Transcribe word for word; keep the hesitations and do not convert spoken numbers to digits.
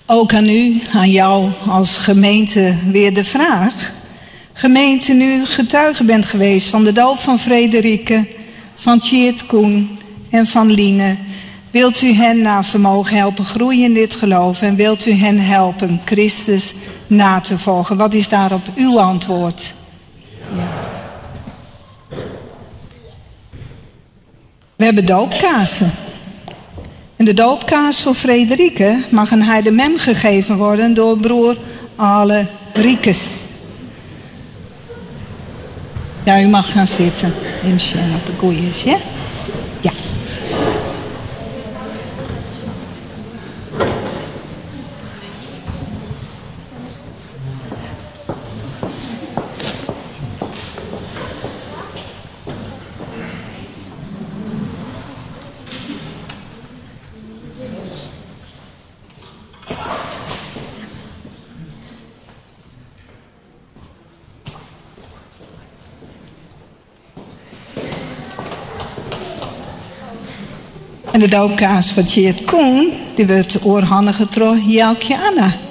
Ook aan u, aan jou als gemeente weer de vraag. Gemeente, nu getuige bent geweest van de doop van Frederike, van Tjeerd Koen en van Line. Wilt u hen naar vermogen helpen groeien in dit geloof en wilt u hen helpen Christus na te volgen? Wat is daarop uw antwoord? Ja. We hebben doopkaarsen. En de doopkaars voor Frederike mag een heidemem gegeven worden door broer Ale Riekes. Ja, u mag gaan zitten. Imsje en op de koeiers, ja? Ja. En de doopkaars van Tjeerd Koen, die wordt oorhandigen door Jelkje Anna.